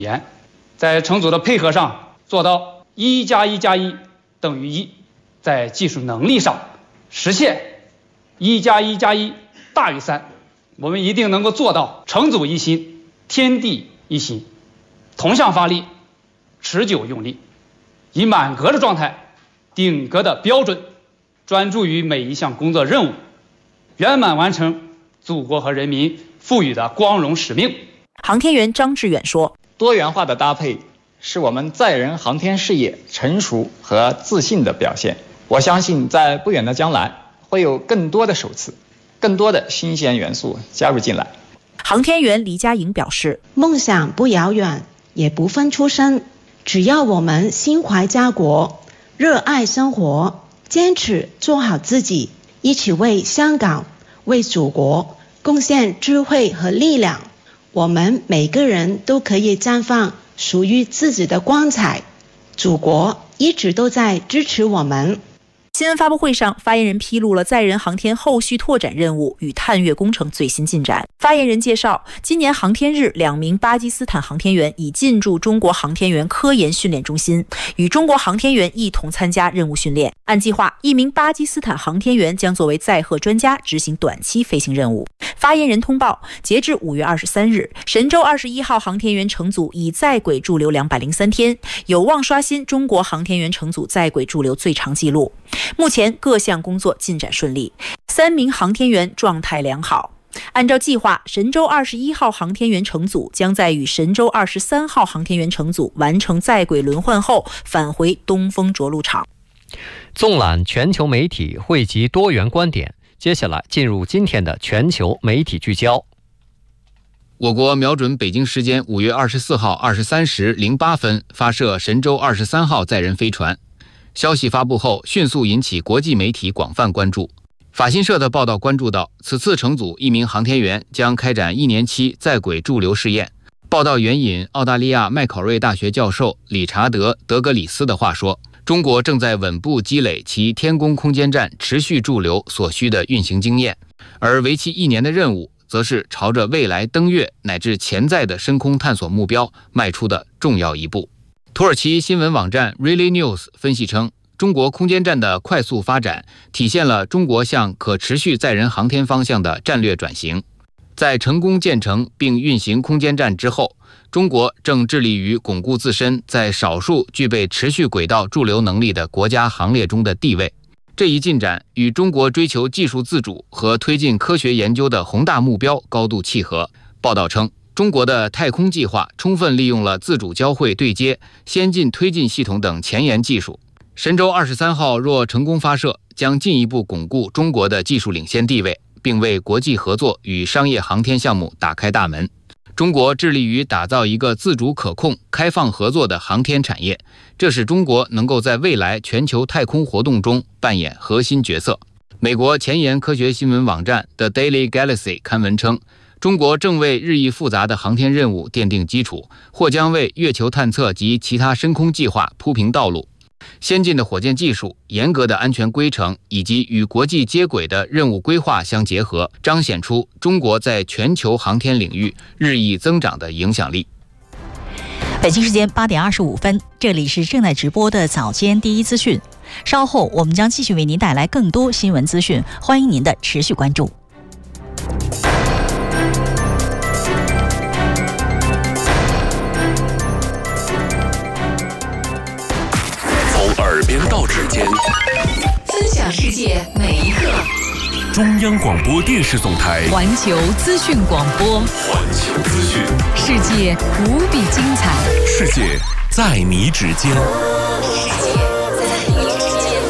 言，在乘组的配合上做到1+1+1等于1，在技术能力上实现1+1+1大于3。我们一定能够做到乘组一心，天地一心，同向发力，持久用力，以满格的状态，顶格的标准，专注于每一项工作任务，圆满完成祖国和人民赋予的光荣使命。 航天员张志远说， 多元化的搭配是我们载人航天事业成熟和自信的表现。我相信在不远的将来会有更多的首次，更多的新鲜元素加入进来。 航天员黎佳颖表示， 梦想不遥远，也不分出身，只要我们心怀家国，热爱生活，坚持做好自己，一起为香港、为祖国贡献智慧和力量，我们每个人都可以绽放属于自己的光彩。祖国一直都在支持我们。 新闻发布会上，发言人披露了载人航天后续拓展任务与探月工程最新进展。发言人介绍，今年航天日，2名巴基斯坦航天员已进驻中国航天员科研训练中心，与中国航天员一同参加任务训练。按计划，1名巴基斯坦航天员将作为载荷专家执行短期飞行任务。发言人通报，截至5月23日，神舟21号航天员乘组已在轨驻留203天，有望刷新中国航天员乘组在轨驻留最长纪录。目前各项工作进展顺利，3名航天员状态良好。按照计划，神舟21号航天员乘组将在与神舟23号航天员乘组完成在轨轮换后返回东风着陆场。 纵览全球媒体，汇集多元观点。接下来进入今天的全球媒体聚焦。 我国瞄准北京时间5月24号23时08分发射神舟23号载人飞船。消息发布后，迅速引起国际媒体广泛关注。法新社的报道关注到，此次乘组1名航天员将开展1年期在轨驻留试验。报道援引澳大利亚麦考瑞大学教授理查德·德格里斯的话说，中国正在稳步积累其天宫空间站持续驻留所需的运行经验，而为期1年的任务，则是朝着未来登月乃至潜在的深空探索目标迈出的重要一步。土耳其新闻网站 Really News 分析称，中国空间站的快速发展体现了中国向可持续载人航天方向的战略转型。在成功建成并运行空间站之后，中国正致力于巩固自身在少数具备持续轨道驻留能力的国家行列中的地位。这一进展与中国追求技术自主和推进科学研究的宏大目标高度契合。报道称，中国的太空计划充分利用了自主交会对接、先进推进系统等前沿技术。神舟23号若成功发射，将进一步巩固中国的技术领先地位，并为国际合作与商业航天项目打开大门。中国致力于打造一个自主可控、开放合作的航天产业，这使中国能够在未来全球太空活动中扮演核心角色。美国前沿科学新闻网站 The Daily Galaxy 刊文称，中国正为日益复杂的航天任务奠定基础，或将为月球探测及其他深空计划铺平道路。先进的火箭技术、严格的安全规程以及与国际接轨的任务规划相结合，彰显出中国在全球航天领域日益增长的影响力。 北京时间8点25分，这里是正在直播的早间第一资讯。稍后我们将继续为您带来更多新闻资讯，欢迎您的持续关注。 耳边到指尖， 分享世界每一刻。 中央广播电视总台环球资讯广播， 环球资讯， 世界无比精彩， 世界在你指尖， 世界在你指尖。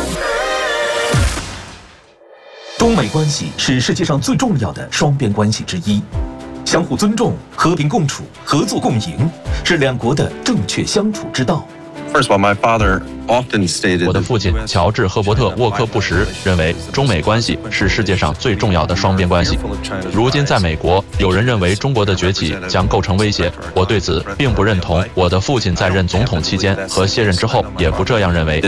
中美关系是世界上最重要的双边关系之一，相互尊重、和平共处、合作共赢，是两国的正确相处之道。 First of all, my father 我的父亲乔治·赫伯特·沃克布什认为，中美关系是世界上最重要的双边关系。如今在美国，有人认为中国的崛起将构成威胁，我对此并不认同。我的父亲在任总统期间和卸任之后也不这样认为。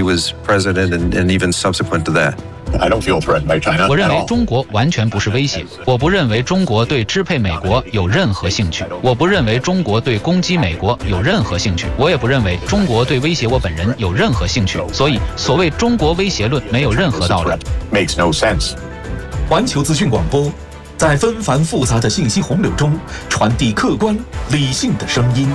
我认为中国完全不是威胁，我不认为中国对支配美国有任何兴趣，我不认为中国对攻击美国有任何兴趣，我也不认为中国对威胁我本人有任何兴趣，所以所谓中国威胁论没有任何道理。 环球资讯广播，在纷繁复杂的信息洪流中传递客观理性的声音。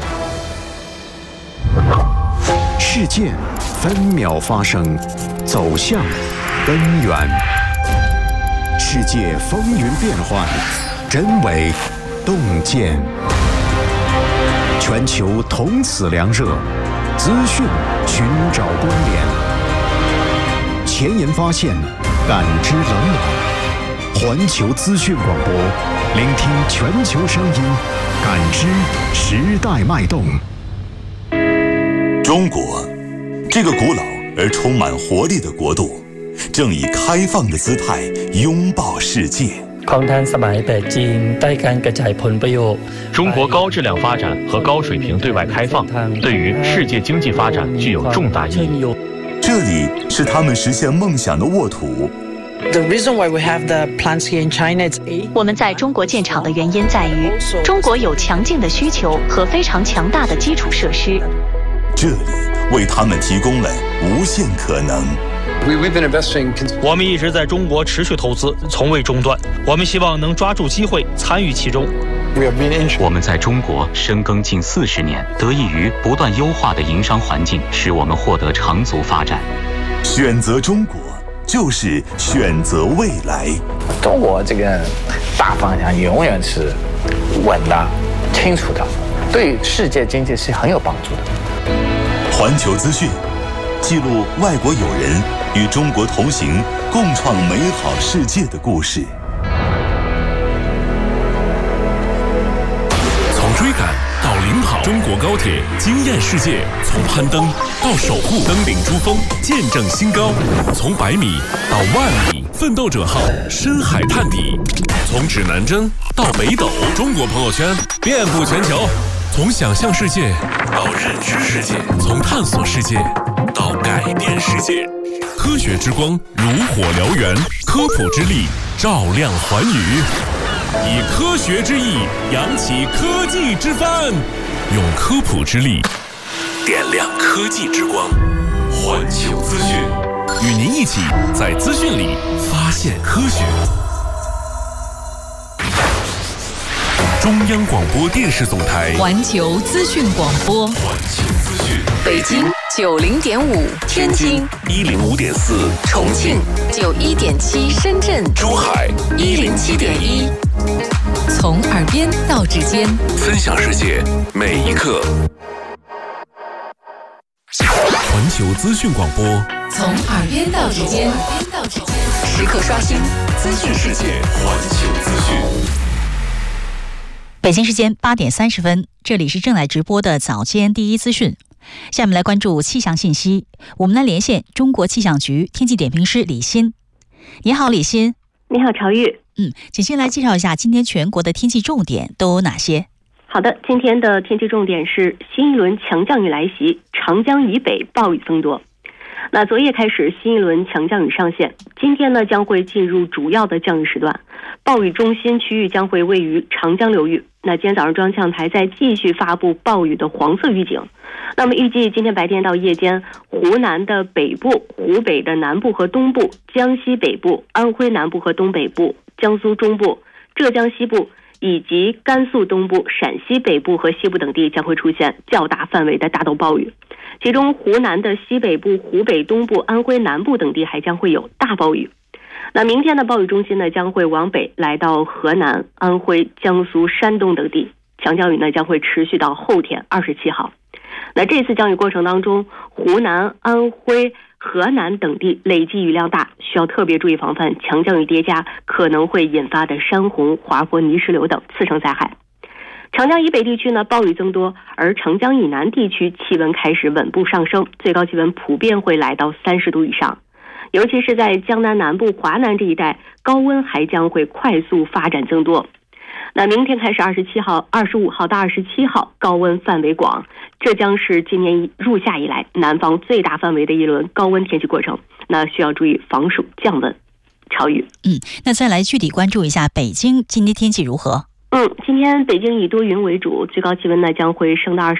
事件分秒发生，走向根源。世界风云变幻，真伪洞见。全球同此凉热，资讯寻找关联，前沿发现，感知冷暖。环球资讯广播，聆听全球声音，感知时代脉动。 中国，这个古老而充满活力的国度，正以开放的姿态拥抱世界。 中国高质量发展和高水平对外开放，对于世界经济发展具有重大意义。 这里是他们实现梦想的沃土。 我们在中国建厂的原因在于，中国有强劲的需求和非常强大的基础设施。 这里为他们提供了无限可能。 我们一直在中国持续投资，从未中断。我们希望能抓住机会，参与其中。 我们在中国深耕近40年，得益于不断优化的营商环境，使我们获得长足发展。 选择中国，就是选择未来。 中国这个大方向永远是稳的、清楚的，对世界经济是很有帮助的。 环球资讯记录外国友人与中国同行，共创美好世界的故事。 从追赶到领跑，中国高铁惊艳世界；从攀登到守护，登顶珠峰，见证新高；从100米到10000米，奋斗者号深海探底；从指南针到北斗，中国朋友圈遍布全球。从想象世界到认知世界，从探索世界到改变世界。科学之光如火燎原，科普之力照亮寰宇。以科学之翼扬起科技之帆，用科普之力点亮科技之光。环球资讯，与您一起在资讯里发现科学。中央广播电视总台环球资讯广播， 环球资讯， 北京90.5，天津 105.4， 重庆91.7，深圳、 珠海 107.1。从耳边到指尖， 分享世界每一刻。环球资讯广播， 从耳边到指尖，时刻刷新资讯世界。 环球资讯。 北京时间8点30分，这里是正在直播的早间第一资讯。下面来关注气象信息，我们来连线中国气象局天气点评师李欣。你好，李欣。 你好，朝玉。 请先来介绍一下今天全国的天气重点都有哪些？ 好的，今天的天气重点是新一轮强降雨来袭，长江以北暴雨增多。那昨夜开始，新一轮强降雨上线，今天呢将会进入主要的降雨时段，暴雨中心区域将会位于长江流域。那今天早上中央气象台在继续发布暴雨的黄色预警。那么预计今天白天到夜间，湖南的北部、湖北的南部和东部、江西北部、安徽南部和东北部、江苏中部、浙江西部以及甘肃东部、陕西北部和西部等地将会出现较大范围的大到暴雨，其中湖南的西北部、湖北东部、安徽南部等地还将会有大暴雨。那明天的暴雨中心呢将会往北来到河南、安徽、江苏、山东等地，强降雨呢将会持续到后天27号。那这次降雨过程当中，湖南、安徽、河南等地累计雨量大，需要特别注意防范强降雨叠加可能会引发的山洪、滑坡、泥石流等次生灾害。 长江以北地区呢暴雨增多，而长江以南地区气温开始稳步上升，最高气温普遍会来到30度以上。尤其是在江南南部、华南这一带，高温还将会快速发展增多。那明天开始25号到27号，高温范围广，这将是今年入夏以来南方最大范围的一轮高温天气过程。那需要注意防暑降温。超宇， 那再来具体关注一下北京今天天气如何？ 今天北京以多云为主，最高气温呢将会升到